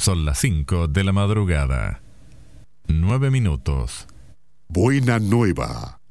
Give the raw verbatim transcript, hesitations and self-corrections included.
Son las cinco de la madrugada. Nueve minutos. Buena nueva.